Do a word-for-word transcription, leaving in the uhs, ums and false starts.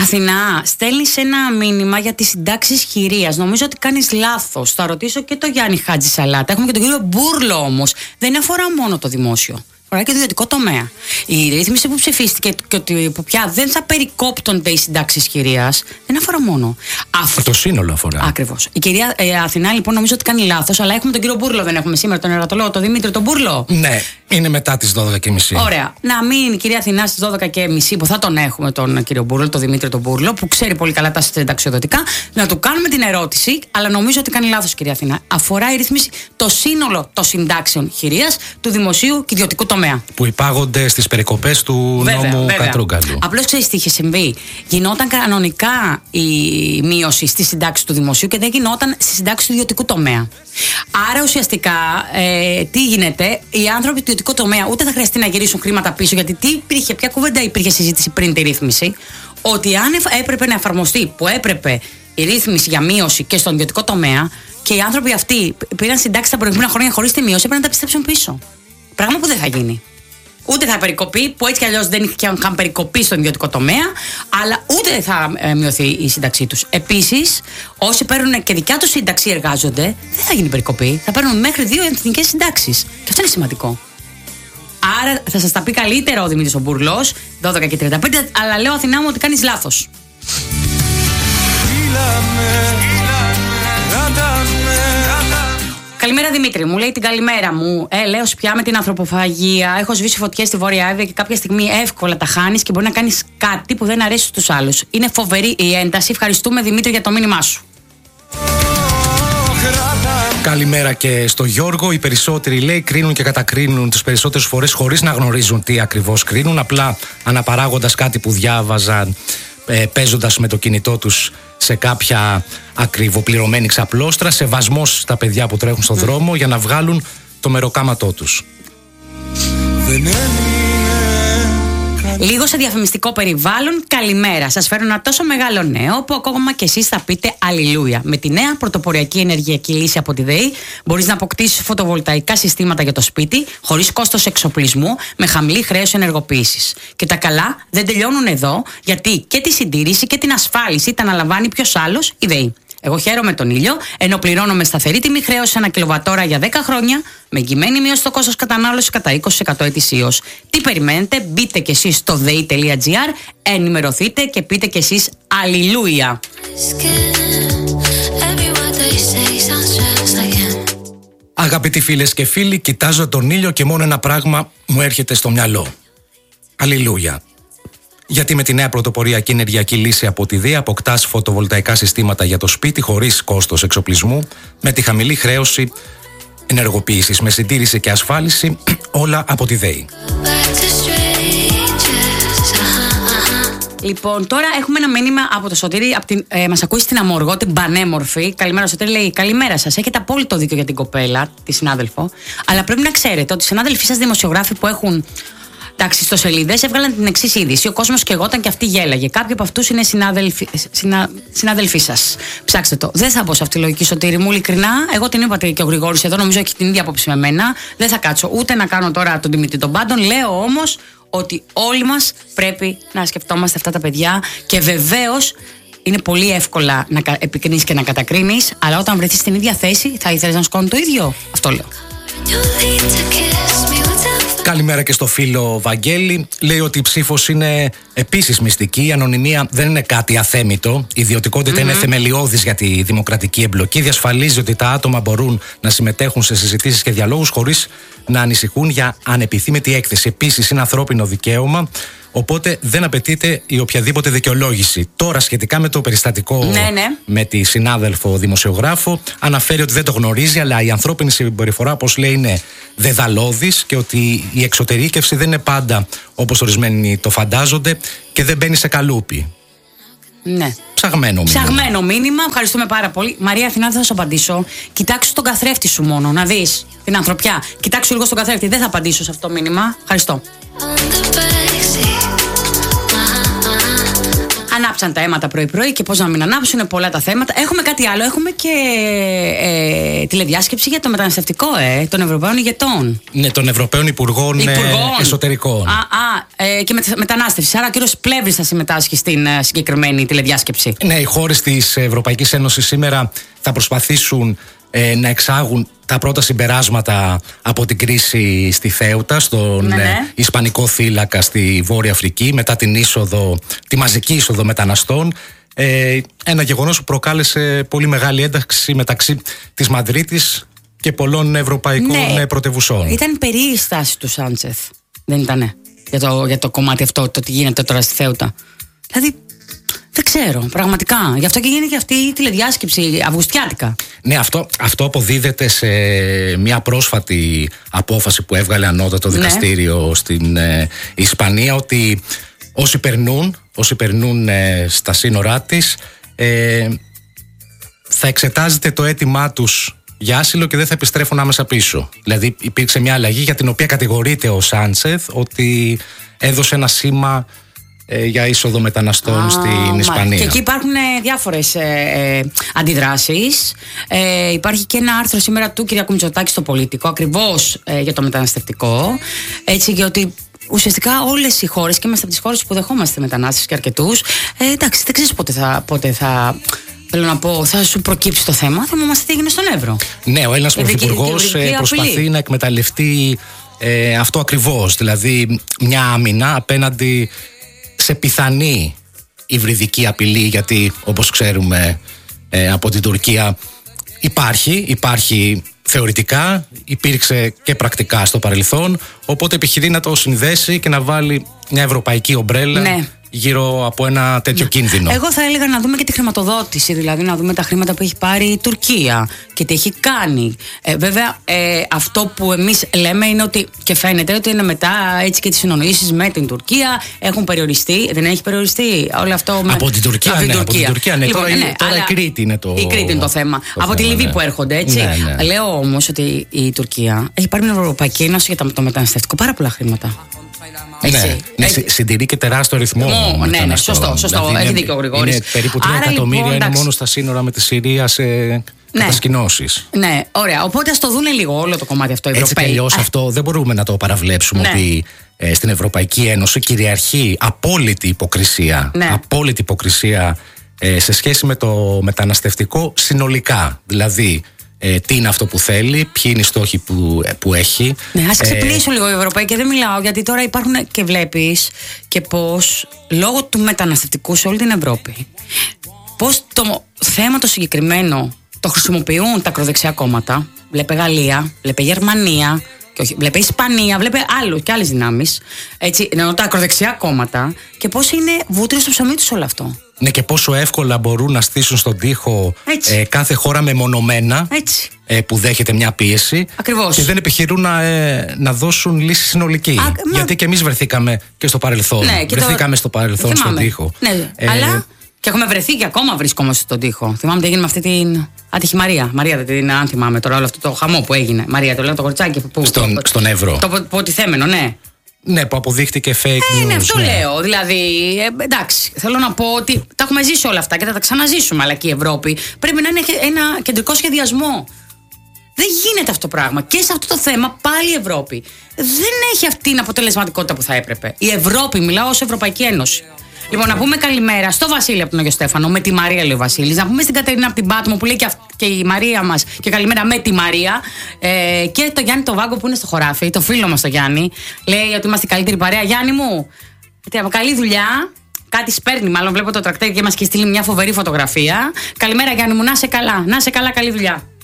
Αθηνά, στέλνεις ένα μήνυμα για τις συντάξεις χειρίας. Νομίζω ότι κάνεις λάθος. Θα ρωτήσω και τον Γιάννη Χατζησαλάτα. Έχουμε και τον κύριο Μπούρλο όμως. Δεν αφορά μόνο το δημόσιο. Αφορά και το ιδιωτικό τομέα. Η ρύθμιση που ψηφίστηκε και ότι που πια δεν θα περικόπτονται οι συντάξεις χειρίας δεν αφορά μόνο. Αυτό το σύνολο αφορά. Ακριβώς. Η κυρία ε, Αθηνά λοιπόν νομίζω ότι κάνει λάθος, αλλά έχουμε τον κύριο Μπούρλο, δεν έχουμε σήμερα τον ερωτολόγο, τον Δημήτρη τον Μπούρλο. Ναι, είναι μετά τις δώδεκα και μισή. Ωραία. Να μείνει η κυρία Αθηνά στις δώδεκα και μισή που θα τον έχουμε τον κύριο Μπούρλο, τον Δημήτρη τον Μπούρλο, που ξέρει πολύ καλά τα συνταξιοδοτικά, να του κάνουμε την ερώτηση, αλλά νομίζω ότι κάνει λάθος η κυρία Αθηνά. Αφορά η ρύθμιση το σύνολο των συντάξεων χειρίας του δημοσίου και ιδιωτικού τομέα. Που υπάγονται στις περικοπές του βέβαια, νόμου Κατρούγκαλου. Απλώς ξέρεις τι είχε συμβεί. Γινόταν κανονικά η μείωση στη συντάξη του δημοσίου και δεν γινόταν στη συντάξη του ιδιωτικού τομέα. Άρα ουσιαστικά ε, τι γίνεται, οι άνθρωποι του ιδιωτικού τομέα ούτε θα χρειαστεί να γυρίσουν χρήματα πίσω, γιατί τι υπήρχε, ποια κουβέντα υπήρχε συζήτηση πριν τη ρύθμιση, ότι αν έπρεπε να εφαρμοστεί, που έπρεπε η ρύθμιση για μείωση και στον ιδιωτικό τομέα, και οι άνθρωποι αυτοί πήραν συντάξει τα προηγούμενα χρόνια χωρίς τη μείωση, έπρεπε να τα πιστέψουν πίσω. Πράγμα που δεν θα γίνει. Ούτε θα περικοπεί, που έτσι κι αλλιώς δεν είχε καν περικοπεί στον ιδιωτικό τομέα, αλλά ούτε θα ε, μειωθεί η σύνταξή τους. Επίσης, όσοι παίρνουν και δικιά τους σύνταξη εργάζονται, δεν θα γίνει περικοπή. Θα παίρνουν μέχρι δύο εθνικές συντάξεις. Και αυτό είναι σημαντικό. Άρα θα σας τα πει καλύτερα ο Δημήτρης ο Μπούρλος, δώδεκα και τριάντα πέντε, αλλά λέω Αθηνά μου ότι κάνεις λάθος. Καλημέρα Δημήτρη, μου λέει την καλημέρα μου. Ε, λέω πια με την ανθρωποφαγία. Έχω σβήσει φωτιές στη Βόρεια Εύβοια και κάποια στιγμή εύκολα τα χάνεις και μπορεί να κάνεις κάτι που δεν αρέσει στους άλλους. Είναι φοβερή η ένταση. Ευχαριστούμε Δημήτρη για το μήνυμά σου. Καλημέρα και στο Γιώργο. Οι περισσότεροι λέει κρίνουν και κατακρίνουν τις περισσότερες φορές χωρίς να γνωρίζουν τι ακριβώς κρίνουν. Απλά αναπαράγοντας κάτι που διάβαζαν, ε, παίζοντας με το κινητό τους σε κάποια ακριβοπληρωμένη ξαπλώστρα, σεβασμός στα παιδιά που τρέχουν στον mm. δρόμο για να βγάλουν το μεροκάματό τους. Λίγο σε διαφημιστικό περιβάλλον, καλημέρα. Σας φέρω ένα τόσο μεγάλο νέο που ακόμα και εσείς θα πείτε αλληλούια. Με τη νέα πρωτοποριακή ενεργειακή λύση από τη ΔΕΗ μπορείς να αποκτήσεις φωτοβολταϊκά συστήματα για το σπίτι, χωρίς κόστος εξοπλισμού, με χαμηλή χρέωση ενεργοποίησης. Και τα καλά δεν τελειώνουν εδώ, γιατί και τη συντήρηση και την ασφάλιση τα αναλαμβάνει ποιος άλλος, η ΔΕΗ. Εγώ χαίρομαι τον ήλιο, ενώ πληρώνω με σταθερή τιμή χρέωση ένα κιλοβατόρα για δέκα χρόνια, με εγγυημένη μείωση στο κόστος κατανάλωσης κατά είκοσι τοις εκατό ετησίως. Τι περιμένετε, μπείτε κι εσείς στο δέι τελεία τζι άρ, ενημερωθείτε και πείτε κι εσείς αλληλούια. Αγαπητοί φίλες και φίλοι, κοιτάζω τον ήλιο και μόνο ένα πράγμα μου έρχεται στο μυαλό. Αλληλούια. Γιατί με τη νέα πρωτοποριακή ενεργειακή λύση από τη ΔΕΗ αποκτάς φωτοβολταϊκά συστήματα για το σπίτι χωρίς κόστος εξοπλισμού, με τη χαμηλή χρέωση ενεργοποίησης, με συντήρηση και ασφάλιση, όλα από τη ΔΕΗ. Λοιπόν, τώρα έχουμε ένα μήνυμα από το Σωτήρη, από την, ε, μας ακούει στην Αμοργό, την πανέμορφη. Καλημέρα, Σωτήρη, λέει: καλημέρα σας. Έχετε απόλυτο δίκιο για την κοπέλα, τη συνάδελφο. Αλλά πρέπει να ξέρετε ότι οι συνάδελφοί σας δημοσιογράφοι που έχουν. Εντάξει, στο σελίδες έβγαλαν την εξής είδηση. Ο κόσμος και εγώ ήταν και αυτή γέλαγε. Κάποιοι από αυτούς είναι συνάδελφοι, συνα, συνάδελφοί σας. Ψάξτε το. Δεν θα μπω σε αυτή τη λογική, Σωτήρη μου, ειλικρινά. Εγώ την είπατε και ο Γρηγόρης εδώ, νομίζω έχει την ίδια άποψη με μένα. Δεν θα κάτσω ούτε να κάνω τώρα τον Δημήτρη των Πάντων. Λέω όμως ότι όλοι μας πρέπει να σκεφτόμαστε αυτά τα παιδιά και βεβαίως είναι πολύ εύκολα να επικρίνεις και να κατακρίνεις, αλλά όταν βρεθείς στην ίδια θέση θα ήθελες να σου κάνουν το ίδιο. Αυτό λέω. Καλημέρα και στο φίλο Βαγγέλη. Λέει ότι η ψήφος είναι επίσης μυστική. Η ανωνυμία δεν είναι κάτι αθέμητο. Η ιδιωτικότητα mm-hmm. είναι θεμελιώδης για τη δημοκρατική εμπλοκή. Διασφαλίζει ότι τα άτομα μπορούν να συμμετέχουν σε συζητήσεις και διαλόγους χωρίς να ανησυχούν για ανεπιθύμητη έκθεση. Επίσης, είναι ανθρώπινο δικαίωμα. Οπότε δεν απαιτείται η οποιαδήποτε δικαιολόγηση. Τώρα, σχετικά με το περιστατικό ναι, ναι. με τη συνάδελφο δημοσιογράφο, αναφέρει ότι δεν το γνωρίζει, αλλά η ανθρώπινη συμπεριφορά, όπως λέει, είναι δεδαλώδης και ότι η εξωτερήκευση δεν είναι πάντα όπως ορισμένοι το φαντάζονται και δεν μπαίνει σε καλούπι. Ναι. Ψαγμένο μήνυμα. Ψαγμένο μήνυμα, ευχαριστούμε πάρα πολύ. Μαρία Αθηνά, δεν θα σου απαντήσω. Κοιτάξου τον καθρέφτη σου μόνο, να δεις την ανθρωπιά. Κοιτάξου λίγο στον καθρέφτη, δεν θα απαντήσω σε αυτό το μήνυμα. Ευχαριστώ. Ανάψαν τα αίματα πρωί-πρωί και πώς να μην ανάψουν, είναι πολλά τα θέματα. Έχουμε κάτι άλλο, έχουμε και ε, τηλεδιάσκεψη για το μεταναστευτικό, ε, των Ευρωπαίων ηγετών. Ναι, των Ευρωπαίων Υπουργών, Υπουργών. Εσωτερικών. Α, α ε, και με, μετανάστευση. Άρα ο κύριος Πλεύρης θα συμμετάσχει στην ε, συγκεκριμένη τηλεδιάσκεψη. Ναι, οι χώρες της Ευρωπαϊκής Ένωσης σήμερα θα προσπαθήσουν ε, να εξάγουν τα πρώτα συμπεράσματα από την κρίση στη Θέουτα, στον ναι, ναι. Ε, Ισπανικό θύλακα στη Βόρεια Αφρική, μετά την είσοδο, τη μαζική είσοδο μεταναστών. Ε, ένα γεγονός που προκάλεσε πολύ μεγάλη ένταξη μεταξύ της Μαδρίτης και πολλών ευρωπαϊκών ναι, πρωτευουσών. Ήταν περίεργη η στάση του Σάντσεθ, δεν ήτανε, για το, για το κομμάτι αυτό, το τι γίνεται τώρα στη Θέουτα. Δηλαδή, δεν ξέρω, πραγματικά. Γι' αυτό και γίνει και αυτή η τηλεδιάσκεψη αυγουστιάτικα. Ναι, αυτό, αυτό αποδίδεται σε μια πρόσφατη απόφαση που έβγαλε ανώτατο δικαστήριο ναι. στην ε, Ισπανία, ότι όσοι περνούν, όσοι περνούν ε, στα σύνορά της, ε, θα εξετάζεται το αίτημά τους για άσυλο και δεν θα επιστρέφουν άμεσα πίσω. Δηλαδή υπήρξε μια αλλαγή για την οποία κατηγορείται ο Σάντσεθ ότι έδωσε ένα σήμα για είσοδο μεταναστών ah, στην Ισπανία. Και εκεί υπάρχουν ε, διάφορες ε, ε, αντιδράσεις. Ε, υπάρχει και ένα άρθρο σήμερα του Κυριάκου Μητσοτάκη στο Πολίτικο, ακριβώς ε, για το μεταναστευτικό. Έτσι, γιατί ουσιαστικά όλες οι χώρες, και είμαστε από τις χώρες που δεχόμαστε μετανάστες και αρκετούς, ε, εντάξει, δεν ξέρεις πότε θα, πότε θα. Θέλω να πω, θα σου προκύψει το θέμα. Θυμόμαστε τι έγινε στον Εύρο. Ναι, ο Έλληνας Πρωθυπουργός προσπαθεί να εκμεταλλευτεί ε, αυτό ακριβώς. Δηλαδή, μια άμυνα απέναντι σε πιθανή υβριδική απειλή, γιατί όπως ξέρουμε ε, από την Τουρκία υπάρχει, υπάρχει θεωρητικά, υπήρξε και πρακτικά στο παρελθόν, οπότε επιχειρεί να το συνδέσει και να βάλει μια ευρωπαϊκή ομπρέλα ναι. γύρω από ένα τέτοιο ναι. κίνδυνο. Εγώ θα έλεγα να δούμε και τη χρηματοδότηση, δηλαδή να δούμε τα χρήματα που έχει πάρει η Τουρκία και τι έχει κάνει. Ε, βέβαια, ε, αυτό που εμείς λέμε είναι ότι, και φαίνεται ότι είναι μετά έτσι και τις συνονοήσεις με την Τουρκία έχουν περιοριστεί. Δεν έχει περιοριστεί όλο αυτό με... Από την Τουρκία, από την ναι, Τουρκία. Από την Τουρκία, ναι. Λοιπόν, τώρα ναι, τώρα η Κρήτη είναι το... Η Κρήτη είναι το θέμα. Το από θέμα, τη Λιβύη ναι. που έρχονται, έτσι. Ναι, ναι. Λέω όμως ότι η Τουρκία έχει πάρει την Ευρωπαϊκή Ένωση για το μεταναστευτικό πάρα πολλά χρήματα. Ναι, ναι, συντηρεί και τεράστιο ρυθμό. Ναι, ναι, ναι, σωστό, σωστό. Δηλαδή έχει δίκιο ο Γρηγόρης. Είναι περίπου τρία εκατομμύρια λοιπόν, είναι μόνο στα σύνορα με τη Συρία σε κατασκηνώσεις. Ναι, ναι, ωραία. Οπότε ας το δούνε λίγο όλο το κομμάτι αυτό οι Έτσι Ευρωπαίοι. Έτσι κι αυτό δεν μπορούμε να το παραβλέψουμε ναι. ότι ε, στην Ευρωπαϊκή Ένωση κυριαρχεί απόλυτη υποκρισία. Ναι. Απόλυτη υποκρισία ε, σε σχέση με το μεταναστευτικό συνολικά. Δηλαδή, Ε, τι είναι αυτό που θέλει, ποιοι είναι οι στόχοι που, που έχει. Ναι, ας ξεπλήσουν ε, λίγο οι Ευρωπαίοι και δεν μιλάω γιατί τώρα υπάρχουν και βλέπεις και πως λόγω του μεταναστευτικού σε όλη την Ευρώπη, πως το θέμα το συγκεκριμένο το χρησιμοποιούν τα ακροδεξιά κόμματα. Βλέπε Γαλλία, βλέπε Γερμανία, και όχι, βλέπε Ισπανία, βλέπε άλλους και άλλες δυνάμεις. Έτσι, ενώ τα ακροδεξιά κόμματα και πως είναι βούτυρο στο ψωμί τους όλο αυτό. Ναι, και πόσο εύκολα μπορούν να στήσουν στον τοίχο ε, κάθε χώρα μεμονωμένα ε, που δέχεται μια πίεση. Ακριβώς. Και δεν επιχειρούν να, ε, να δώσουν λύση συνολική. Α, γιατί μα... και εμείς βρεθήκαμε και στο παρελθόν. Ναι, και βρεθήκαμε το... στο παρελθόν Θυμάμαι. στον τοίχο. Ναι, ε, αλλά και έχουμε βρεθεί και ακόμα βρισκόμαστε στον τοίχο. Θυμάμαι τι έγινε με αυτή την άτυχη Μαρία. Μαρία, δεν την αν θυμάμαι τώρα όλο αυτό το χαμό που έγινε. Μαρία, το λέω το κοριτσάκι που. Στον, το, στον Εύρο. Το υποτιθέμενο, ναι. Ναι, που αποδείχτηκε fake news. Ε, ναι, αυτό ναι. λέω. Δηλαδή, ε, εντάξει, θέλω να πω ότι τα έχουμε ζήσει όλα αυτά και θα τα ξαναζήσουμε. Αλλά και η Ευρώπη πρέπει να είναι ένα κεντρικό σχεδιασμό. Δεν γίνεται αυτό το πράγμα. Και σε αυτό το θέμα πάλι η Ευρώπη δεν έχει αυτή την αποτελεσματικότητα που θα έπρεπε. Η Ευρώπη, μιλάω ως Ευρωπαϊκή Ένωση. Λοιπόν, να πούμε καλημέρα στο Βασίλη από τον Αγιο Στέφανο, με τη Μαρία λέει ο Βασίλης. Να πούμε στην Κατερίνα από την Πάτμο που λέει και, αυ- και η Μαρία μας και καλημέρα με τη Μαρία. Ε, και το Γιάννη το Βάγκο που είναι στο χωράφι, το φίλο μας το Γιάννη. Λέει ότι είμαστε η καλύτερη παρέα. Γιάννη μου, καλή δουλειά. Κάτι σπέρνει, μάλλον βλέπω το τρακτέρ και μας και στείλει μια φοβερή φωτογραφία. Καλημέρα Γιάννη μου, να σε καλά. Να σε καλά, καλή δουλειά.